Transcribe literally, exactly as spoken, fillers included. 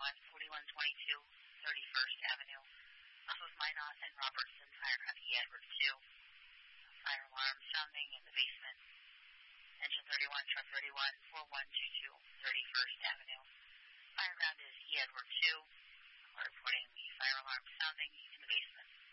thirty-one, forty-one twenty-two, thirty-first Avenue. Off of Minot and Robertson, fire at E. Edward two. Fire alarm sounding in the basement. Engine thirty-one, truck thirty-one, forty-one twenty-two, thirty-first Avenue. Fire ground is E. Edward two. We're reporting the fire alarm sounding in the basement.